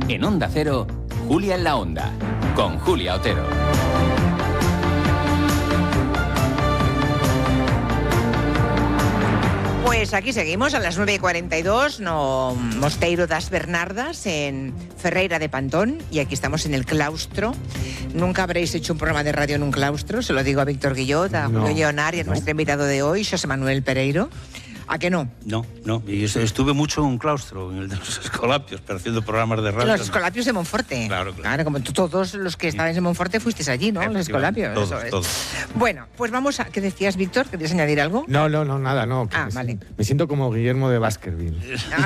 En Onda Cero, Julia en la Onda, con Julia Otero. Pues aquí seguimos a las 9:42, no Mosteiro das Bernardas, en Ferreira de Pantón, y aquí estamos en el claustro. Nunca habréis hecho un programa de radio en un claustro, se lo digo a Víctor Guillot, a Julio Lleonar y a nuestro invitado de hoy, José Manuel Pereiro. ¿A que no? No. Y estuve mucho en un claustro, en el de los Escolapios, pero haciendo programas de radio. Los Escolapios de Monforte. Claro. Como todos los que estabais en Monforte fuisteis allí, ¿no? Los Escolapios. Todos. Bueno, pues vamos a... ¿Qué decías, Víctor? ¿Querías añadir algo? No, nada, no. Vale. Me siento como Guillermo de Baskerville.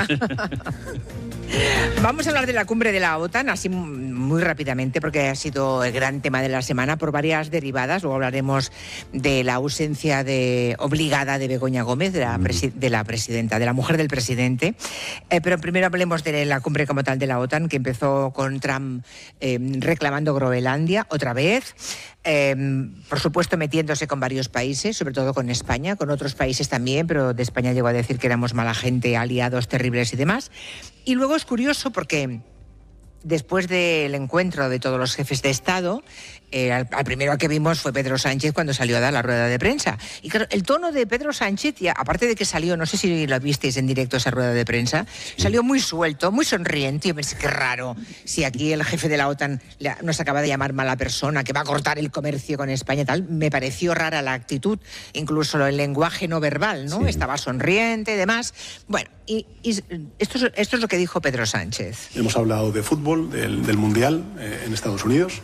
Vamos a hablar de la cumbre de la OTAN, así muy rápidamente, porque ha sido el gran tema de la semana por varias derivadas. Luego hablaremos de la ausencia obligada de Begoña Gómez, de la presidenta, de la mujer del presidente. Pero primero hablemos de la cumbre como tal de la OTAN, que empezó con Trump reclamando Groenlandia otra vez. Por supuesto metiéndose con varios países, sobre todo con España, con otros países también, pero de España llegó a decir que éramos mala gente, aliados terribles y demás. Y luego es curioso porque después del encuentro de todos los jefes de Estado, al primero que vimos fue Pedro Sánchez cuando salió a dar la rueda de prensa. Y claro, el tono de Pedro Sánchez, aparte de que salió, no sé si lo visteis en directo esa rueda de prensa, salió muy suelto, muy sonriente. Yo pensé, qué raro, si aquí el jefe de la OTAN nos acaba de llamar mala persona, que va a cortar el comercio con España y tal. Me pareció rara la actitud, incluso el lenguaje no verbal, ¿no? Sí. Estaba sonriente y demás. Bueno, y esto es lo que dijo Pedro Sánchez. Hemos hablado de fútbol, del Mundial en Estados Unidos.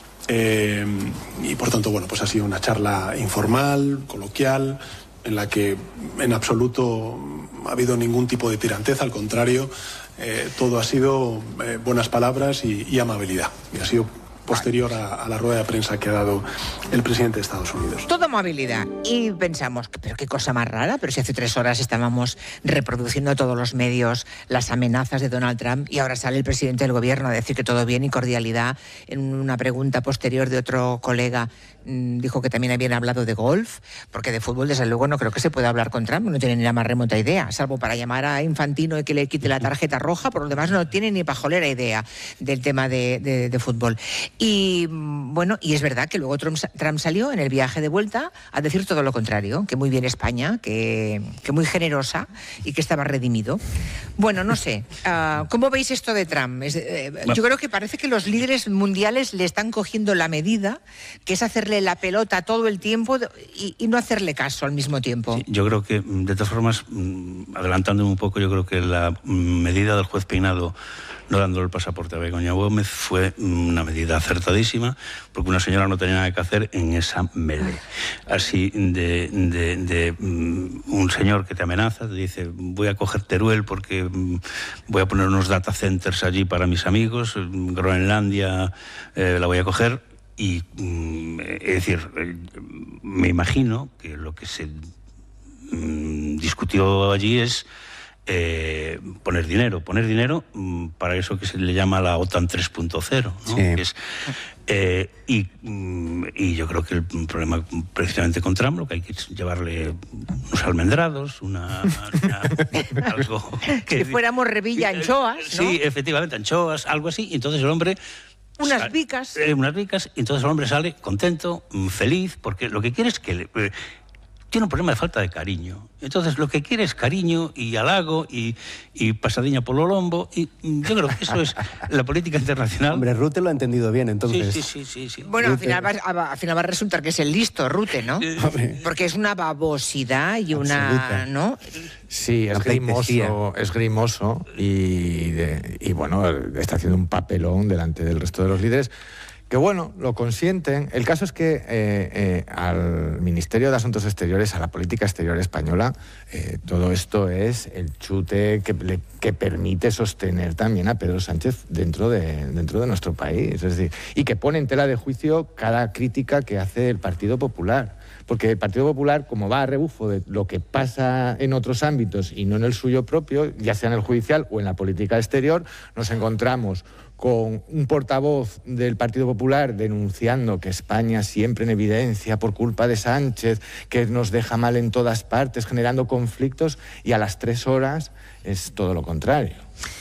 Y por tanto, bueno, pues ha sido una charla informal, coloquial, en la que en absoluto ha habido ningún tipo de tirantez, al contrario, todo ha sido buenas palabras y amabilidad. Y ha sido posterior a la rueda de prensa que ha dado el presidente de Estados Unidos. Toda amabilidad. Y pensamos, pero qué cosa más rara, pero si hace 3 horas estábamos reproduciendo todos los medios las amenazas de Donald Trump y ahora sale el presidente del gobierno a decir que todo bien y cordialidad. En una pregunta posterior de otro colega dijo que también habían hablado de golf, porque de fútbol desde luego no creo que se pueda hablar con Trump, no tiene ni la más remota idea, salvo para llamar a Infantino y que le quite la tarjeta roja, por lo demás no tiene ni pajolera idea del tema de fútbol. Y bueno, y es verdad que luego Trump salió en el viaje de vuelta a decir todo lo contrario, que muy bien España, que muy generosa y que estaba redimido. Bueno, no sé, ¿cómo veis esto de Trump? Yo creo que parece que los líderes mundiales le están cogiendo la medida, que es hacerle la pelota todo el tiempo y no hacerle caso al mismo tiempo. Sí, yo creo que, de todas formas, adelantándome un poco, yo creo que la medida del juez Peinado no dándole el pasaporte a Begoña Gómez fue una medida acertadísima, porque una señora no tenía nada que hacer en esa melee. Así de un señor que te amenaza, te dice, voy a coger Teruel porque voy a poner unos data centers allí para mis amigos, Groenlandia la voy a coger, y es decir, me imagino que lo que se discutió allí es poner dinero para eso que se le llama la OTAN 3.0, ¿no? Sí. Que es, y yo creo que el problema precisamente con Trump, lo que hay que llevarle unos almendrados, algo que, si fuéramos Revilla, anchoas, ¿no? Sí, efectivamente, anchoas, algo así, y entonces el hombre... Unas bicas. Unas bicas, y entonces el hombre sale contento, feliz, porque lo que quiere es que... tiene un problema de falta de cariño. Entonces, lo que quiere es cariño y halago y pasadiña por lo lombo. Y yo creo que eso es la política internacional. Hombre, Rute lo ha entendido bien, entonces. Sí. Bueno, al final va a resultar que es el listo, Rute, ¿no? Porque es una babosidad y una... ¿no? Sí, es grimoso y bueno, está haciendo un papelón delante del resto de los líderes. Que bueno, lo consienten. El caso es que al Ministerio de Asuntos Exteriores, a la política exterior española, todo esto es el chute que permite sostener también a Pedro Sánchez dentro de nuestro país. Es decir, y que pone en tela de juicio cada crítica que hace el Partido Popular. Porque el Partido Popular, como va a rebufo de lo que pasa en otros ámbitos y no en el suyo propio, ya sea en el judicial o en la política exterior, nos encontramos con un portavoz del Partido Popular denunciando que España siempre en evidencia por culpa de Sánchez, que nos deja mal en todas partes, generando conflictos, y a las 3 horas es todo lo contrario.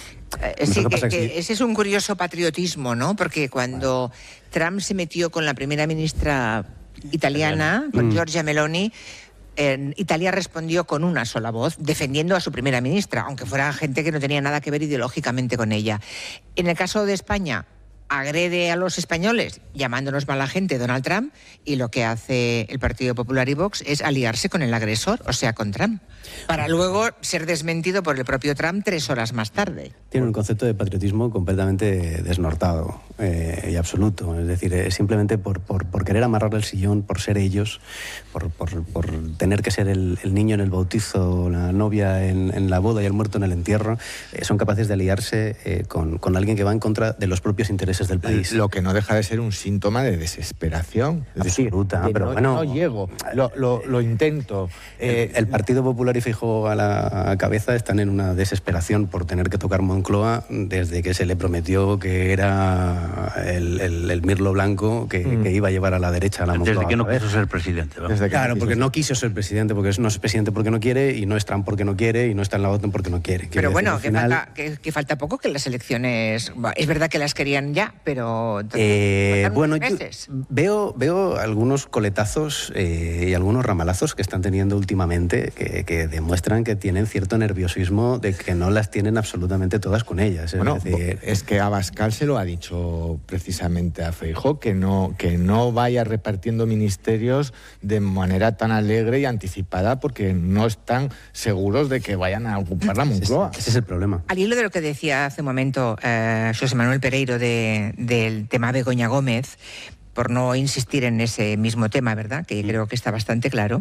Sí, que ese es un curioso patriotismo, ¿no? Porque cuando Trump se metió con la primera ministra italiana, con Giorgia Meloni, Italia respondió con una sola voz, defendiendo a su primera ministra, aunque fuera gente que no tenía nada que ver ideológicamente con ella. En el caso de España, agrede a los españoles llamándonos mala gente Donald Trump, y lo que hace el Partido Popular y Vox es aliarse con el agresor, o sea, con Trump, para luego ser desmentido por el propio Trump 3 horas más tarde. Tiene un concepto de patriotismo completamente desnortado y absoluto. Es decir, simplemente por querer amarrarle el sillón, por ser ellos, por tener que ser el niño en el bautizo, la novia en la boda y el muerto en el entierro, son capaces de aliarse con alguien que va en contra de los propios intereses del país. Lo que no deja de ser un síntoma de desesperación. Es Absoluta, decir, pero bueno, no llego, lo intento. El Partido Popular y Feijóo a la cabeza están en una desesperación por tener que tocar Moncloa desde que se le prometió que era el mirlo blanco que iba a llevar a la derecha a la Moncloa. Desde que no quiso ser presidente. Claro, porque no quiso ser presidente, porque no es presidente porque no quiere, y no es Trump porque no quiere, y no está en la OTAN porque no quiere. Pero bueno, que falta poco que las elecciones... Es verdad que las querían ya, pero... Bueno, yo veo algunos coletazos y algunos ramalazos que están teniendo últimamente que demuestran que tienen cierto nerviosismo de que no las tienen absolutamente todas con ellas. Es que Abascal se lo ha dicho precisamente a Feijóo, que no vaya repartiendo ministerios de manera tan alegre y anticipada, porque no están seguros de que vayan a ocupar la Moncloa. Ese es el problema. Al hilo de lo que decía hace un momento José Manuel Pereiro del tema Begoña Gómez, por no insistir en ese mismo tema, ¿verdad?, que creo que está bastante claro,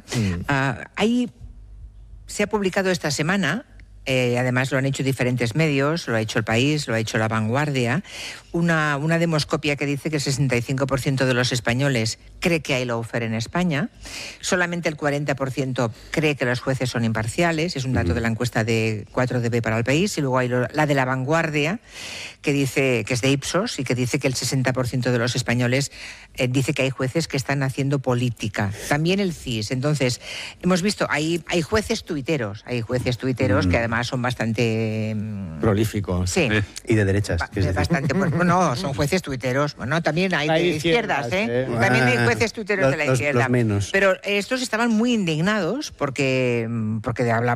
se ha publicado esta semana, además lo han hecho diferentes medios, lo ha hecho El País, lo ha hecho La Vanguardia, una demoscopia que dice que el 65% de los españoles cree que hay lawfare en España, solamente el 40% cree que los jueces son imparciales, es un dato de la encuesta de 4DB para El País, y luego hay la de La Vanguardia, que dice que es de Ipsos y que dice que el 60% de los españoles dice que hay jueces que están haciendo política. También el CIS. Entonces, hemos visto, hay jueces tuiteros, que además son bastante... prolíficos. Sí. Y de derechas. Bastante, no, son jueces tuiteros. Bueno, también hay de izquierdas, ¿eh? También hay jueces tuiteros de la izquierda. Los menos. Pero estos estaban muy indignados porque hablaban